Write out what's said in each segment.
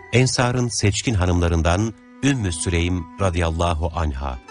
Ensar'ın seçkin hanımlarından Ümmü Süleym radıyallahu anha.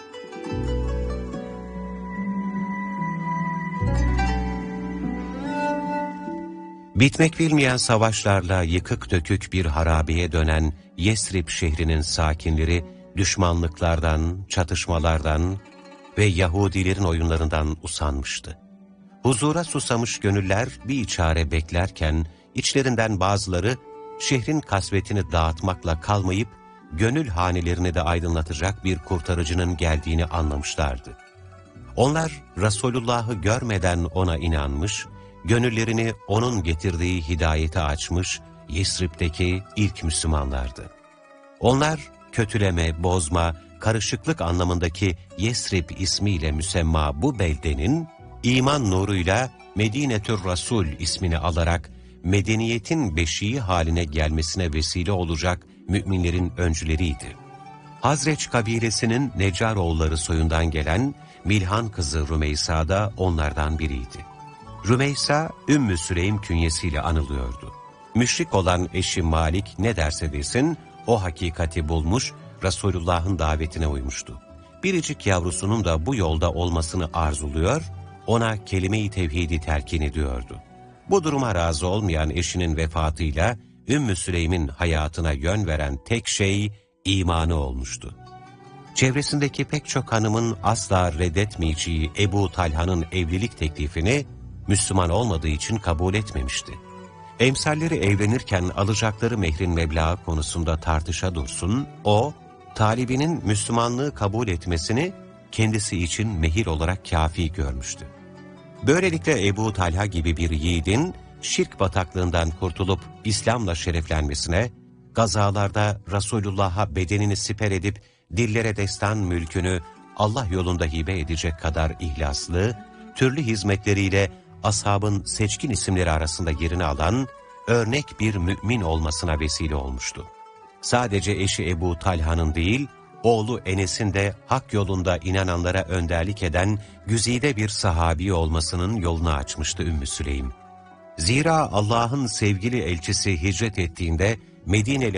Bitmek bilmeyen savaşlarla yıkık dökük bir harabeye dönen Yesrib şehrinin sakinleri düşmanlıklardan, çatışmalardan ve Yahudilerin oyunlarından usanmıştı. Huzura susamış gönüller bir çare beklerken içlerinden bazıları şehrin kasvetini dağıtmakla kalmayıp gönül hanelerini de aydınlatacak bir kurtarıcının geldiğini anlamışlardı. Onlar Resulullah'ı görmeden ona inanmış, gönüllerini onun getirdiği hidayete açmış Yesrib'deki ilk Müslümanlardı. Onlar kötüleme, bozma, karışıklık anlamındaki Yesrib ismiyle müsemma bu beldenin iman nuruyla Medinetür Rasul ismini alarak medeniyetin beşiği haline gelmesine vesile olacak müminlerin öncüleriydi. Hazreç kabilesinin Neccaroğulları soyundan gelen Milhan kızı Rümeysa da onlardan biriydi. Rümeysa, Ümmü Süleym künyesiyle anılıyordu. Müşrik olan eşi Malik ne derse desin, o hakikati bulmuş, Resulullah'ın davetine uymuştu. Biricik yavrusunun da bu yolda olmasını arzuluyor, ona kelime-i tevhidi telkin ediyordu. Bu duruma razı olmayan eşinin vefatıyla Ümmü Süleym'in hayatına yön veren tek şey imanı olmuştu. Çevresindeki pek çok hanımın asla reddetmeyeceği Ebu Talha'nın evlilik teklifini Müslüman olmadığı için kabul etmemişti. Emsalleri evlenirken alacakları mehrin meblağı konusunda tartışa dursun, o, talibinin Müslümanlığı kabul etmesini kendisi için mehir olarak kâfi görmüştü. Böylelikle Ebu Talha gibi bir yiğidin şirk bataklığından kurtulup İslam'la şereflenmesine, gazalarda Resulullah'a bedenini siper edip dillere destan mülkünü Allah yolunda hibe edecek kadar ihlaslı, türlü hizmetleriyle ashabın seçkin isimleri arasında yerini alan örnek bir mümin olmasına vesile olmuştu. Sadece eşi Ebu Talha'nın değil, oğlu Enes'in de hak yolunda inananlara önderlik eden güzide bir sahabi olmasının yolunu açmıştı Ümmü Süleym. Zira Allah'ın sevgili elçisi hicret ettiğinde Medine'li